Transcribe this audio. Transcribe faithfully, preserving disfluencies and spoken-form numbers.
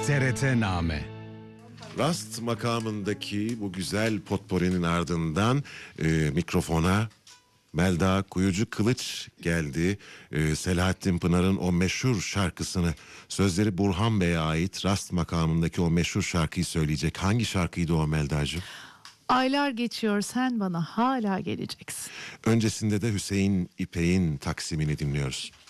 T R T Name. Rast makamındaki bu güzel potporinin ardından e, mikrofona Melda Kuyucu Kılıç geldi. E, Selahattin Pınar'ın o meşhur şarkısını, sözleri Burhan Bey'e ait, Rast makamındaki o meşhur şarkıyı söyleyecek. Hangi şarkıydı o Melda'cığım? Aylar geçiyor, sen bana hala geleceksin. Öncesinde de Hüseyin İpek'in Taksim'ini dinliyoruz.